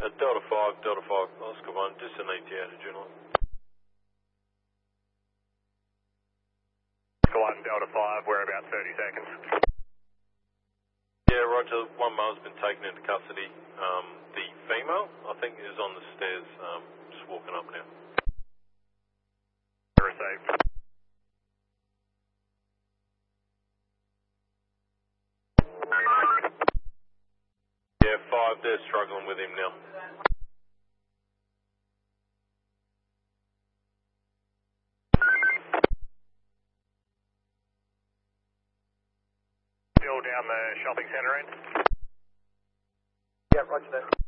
Delta 5, Oscar 1, just an ATR to Juno. Oscar 1, Delta 5, we're about 30 seconds. Yeah, roger, one male's been taken into custody. The female, I think, is on the stairs, just walking up now. Received. Yeah, 5, they're struggling with him now. Still down the shopping centre end? Yeah, roger that.